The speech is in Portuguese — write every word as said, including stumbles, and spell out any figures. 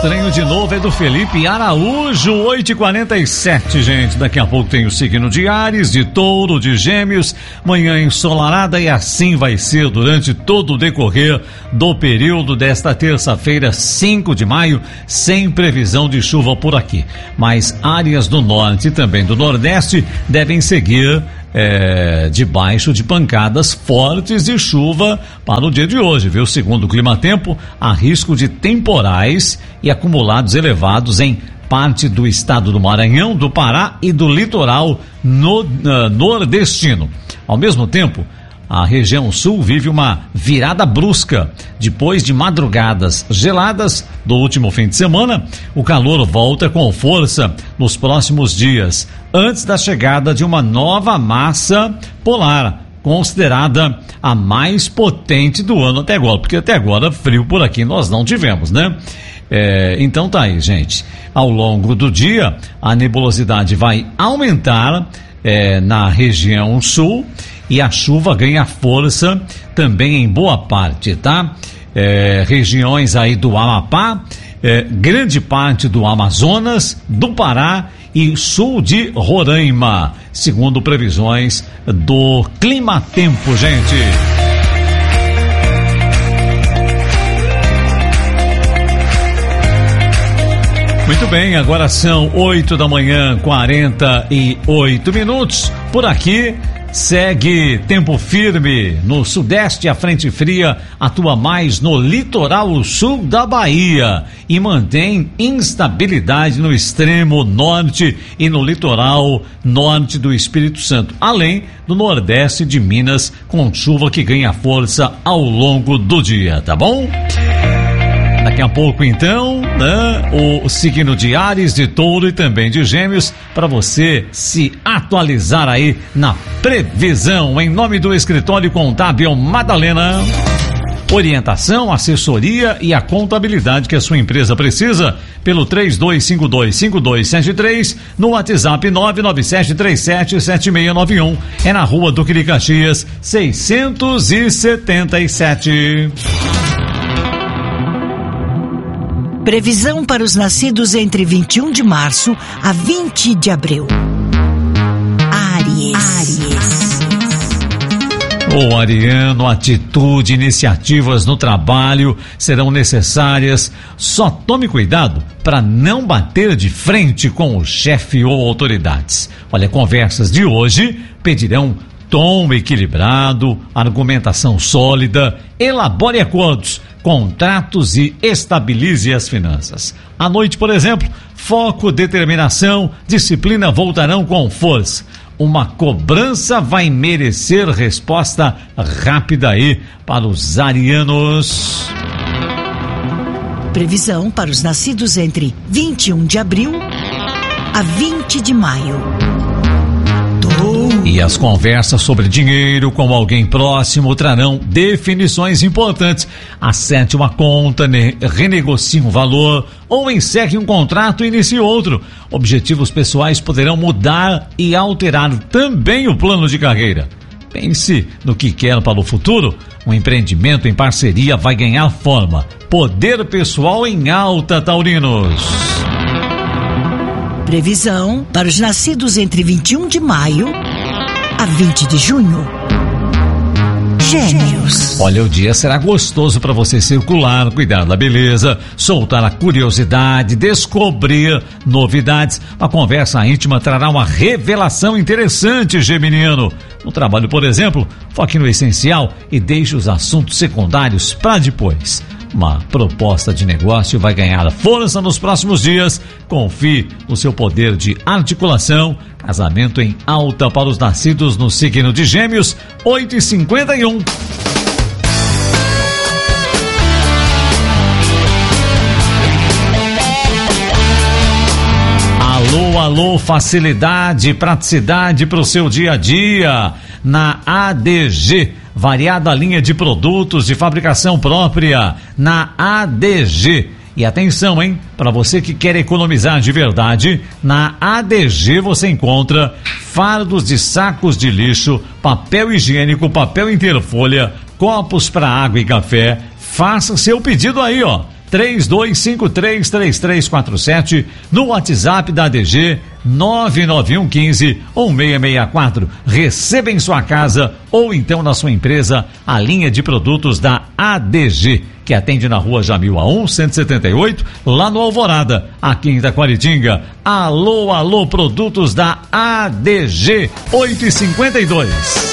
estranho de novo é do Felipe Araújo, oito e quarenta e sete, gente. Daqui a pouco tem o signo de Áries, de Touro, de Gêmeos, manhã ensolarada e assim vai ser durante todo o decorrer do período desta terça-feira, cinco de maio, sem previsão de chuva por aqui. Mas áreas do norte e também do nordeste devem seguir É, debaixo de pancadas fortes de chuva para o dia de hoje, viu? Segundo o Climatempo, há risco de temporais e acumulados elevados em parte do estado do Maranhão, do Pará e do litoral no, uh, nordestino. Ao mesmo tempo, a região sul vive uma virada brusca. Depois de madrugadas geladas do último fim de semana, o calor volta com força nos próximos dias, antes da chegada de uma nova massa polar, considerada a mais potente do ano até agora, porque até agora frio por aqui nós não tivemos, né? É, então tá aí, gente. Ao longo do dia, a nebulosidade vai aumentar é, na região sul, e a chuva ganha força também em boa parte, tá? É, regiões aí do Amapá, é, grande parte do Amazonas, do Pará e sul de Roraima, segundo previsões do Climatempo, gente. Muito bem, agora são oito da manhã, quarenta e oito minutos. Por aqui segue tempo firme no sudeste. A frente fria atua mais no litoral sul da Bahia e mantém instabilidade no extremo norte e no litoral norte do Espírito Santo, além do nordeste de Minas, com chuva que ganha força ao longo do dia, tá bom? Daqui a pouco, então, né, o signo de Áries, de Touro e também de Gêmeos, para você se atualizar aí na previsão. Em nome do Escritório Contábil Madalena, orientação, assessoria e a contabilidade que a sua empresa precisa, pelo três dois cinco dois, cinco dois sete três, no WhatsApp nove nove sete três sete sete seis nove um. É na Rua Duque Caxias, seiscentos e setenta e sete. Previsão para os nascidos entre vinte e um de março a vinte de abril. Áries. Áries. Ô ariano, atitude, iniciativas no trabalho serão necessárias. Só tome cuidado para não bater de frente com o chefe ou autoridades. Olha, conversas de hoje pedirão tom equilibrado, argumentação sólida, elabore acordos, contratos e estabilize as finanças. À noite, por exemplo, foco, determinação, disciplina voltarão com força. Uma cobrança vai merecer resposta rápida aí para os arianos. Previsão para os nascidos entre vinte e um de abril a vinte de maio. E as conversas sobre dinheiro com alguém próximo trarão definições importantes. Acerte uma conta, ne- renegocie um valor ou encerre um contrato e inicie outro. Objetivos pessoais poderão mudar e alterar também o plano de carreira. Pense no que quer para o futuro. Um empreendimento em parceria vai ganhar forma. Poder pessoal em alta, taurinos. Previsão para os nascidos entre vinte e um de maio a vinte de junho. Gêmeos. Olha, o dia será gostoso para você circular, cuidar da beleza, soltar a curiosidade, descobrir novidades. A conversa íntima trará uma revelação interessante, geminiano. No trabalho, por exemplo, foque no essencial e deixe os assuntos secundários para depois. Uma proposta de negócio vai ganhar força nos próximos dias. Confie no seu poder de articulação. Casamento em alta para os nascidos no signo de Gêmeos, oito e cinquenta e um. Alô, alô, facilidade, praticidade para o seu dia a dia. Na A D G, variada linha de produtos de fabricação própria. Na A D G. E atenção, hein? Para você que quer economizar de verdade, na A D G você encontra fardos de sacos de lixo, papel higiênico, papel interfolha, copos para água e café. Faça seu pedido aí, ó. três dois cinco três, três três quatro sete, no WhatsApp da A D G nove nove um um cinco, um seis seis quatro. Receba em sua casa ou então na sua empresa a linha de produtos da A D G, que atende na rua Jamil A um, cento e setenta e oito, lá no Alvorada, aqui em Itaquaritinga. Alô, alô, produtos da A D G, oito e cinquenta e dois.